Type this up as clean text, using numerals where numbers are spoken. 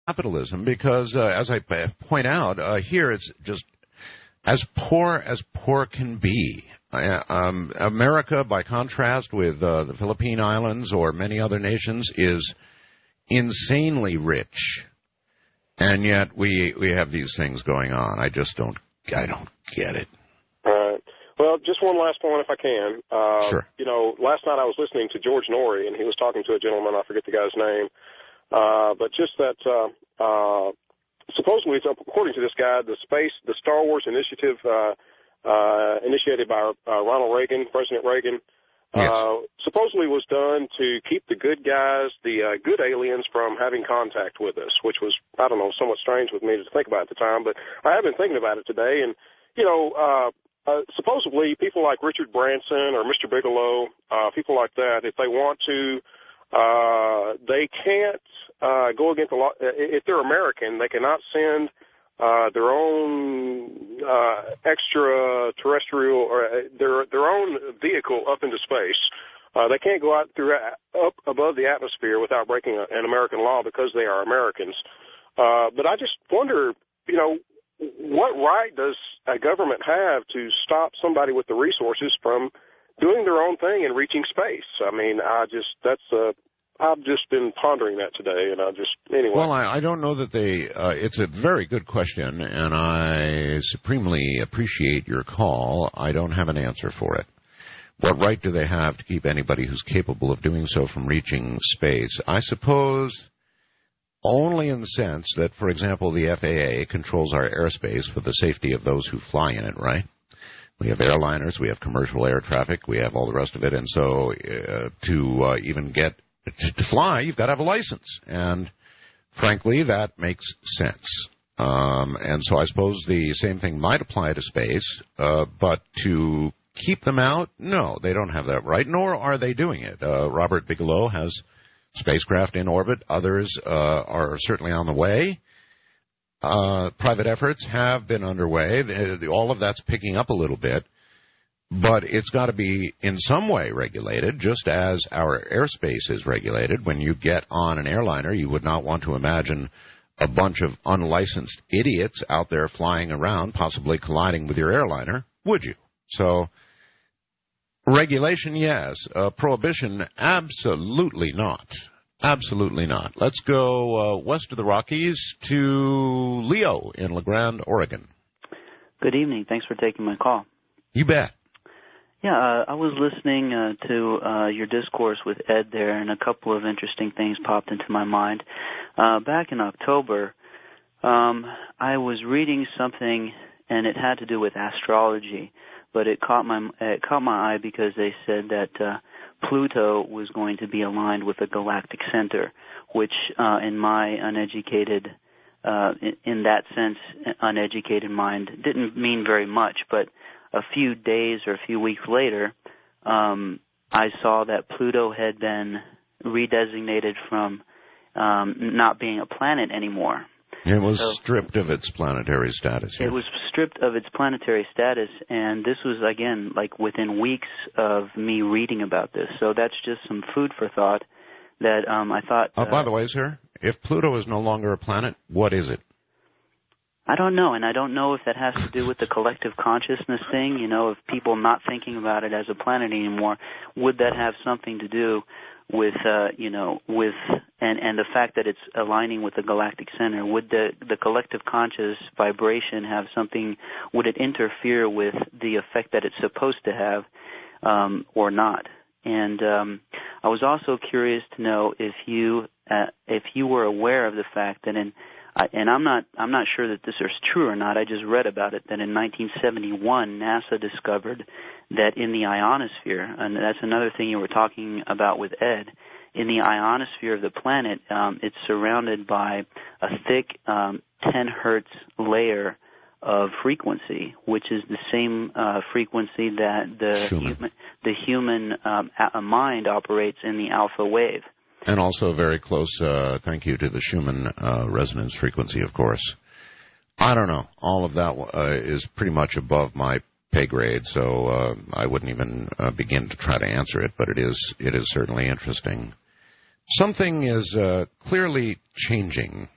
capitalism because, as I point out, here it's just as poor can be. America, by contrast with the Philippine Islands or many other nations, is insanely rich, and yet we have these things going on. I don't get it. Right. Well, just one last point, if I can. Sure. You know, last night I was listening to George Norrie, and he was talking to a gentleman, I forget the guy's name, but just that supposedly, according to this guy, the Star Wars initiative initiated by Ronald Reagan, President Reagan, yes. Supposedly was done to keep the good guys, the good aliens, from having contact with us, which was, I don't know, somewhat strange with me to think about at the time, but I have been thinking about it today, and, you know, supposedly people like Richard Branson or Mr. Bigelow, people like that, if they want to, they can't go against the law. If they're American, they cannot send their own extraterrestrial or their own vehicle up into space. They can't go out up above the atmosphere without breaking an American law because they are Americans. But I just wonder, you know, what right does a government have to stop somebody with the resources from doing their own thing and reaching space? I mean, I've just been pondering that today, and anyway. Well, I don't know that it's a very good question, and I supremely appreciate your call. I don't have an answer for it. What right do they have to keep anybody who's capable of doing so from reaching space? I suppose only in the sense that, for example, the FAA controls our airspace for the safety of those who fly in it, right? We have airliners, we have commercial air traffic, we have all the rest of it, and so to even get to fly, you've got to have a license, and frankly, that makes sense. And so I suppose the same thing might apply to space, but to keep them out, no, they don't have that right, nor are they doing it. Robert Bigelow has spacecraft in orbit. Others are certainly on the way. Private efforts have been underway. All of that's picking up a little bit. But it's got to be in some way regulated, just as our airspace is regulated. When you get on an airliner, you would not want to imagine a bunch of unlicensed idiots out there flying around, possibly colliding with your airliner, would you? So, regulation, yes. Prohibition, absolutely not. Absolutely not. Let's go west of the Rockies to Leo in La Grande, Oregon. Good evening. Thanks for taking my call. You bet. Yeah, I was listening to your discourse with Ed there, and a couple of interesting things popped into my mind. Back in October, I was reading something, and it had to do with astrology, but it caught my eye because they said that Pluto was going to be aligned with the galactic center, which in my uneducated, in that sense, uneducated mind didn't mean very much, but a few days or a few weeks later, I saw that Pluto had been redesignated from not being a planet anymore. It was stripped of its planetary status. Yes. It was stripped of its planetary status, and this was, again, like within weeks of me reading about this. So that's just some food for thought that I thought... by the way, sir, if Pluto is no longer a planet, what is it? I don't know, and I don't know if that has to do with the collective consciousness thing, you know, of people not thinking about it as a planet anymore. Would that have something to do with, and the fact that it's aligning with the galactic center? Would the collective conscious vibration have something, would it interfere with the effect that it's supposed to have, or not? And I was also curious to know if you were aware of the fact that and I'm not sure that this is true or not. I just read about it that in 1971 NASA discovered that in the ionosphere, and that's another thing you were talking about with Ed, in the ionosphere of the planet, it's surrounded by a thick 10 hertz layer of frequency, which is the same frequency that the human mind operates in the alpha wave. And also very close, thank you, to the Schumann resonance frequency, of course. I don't know. All of that is pretty much above my pay grade, so I wouldn't even begin to try to answer it, but it is certainly interesting. Something is clearly changing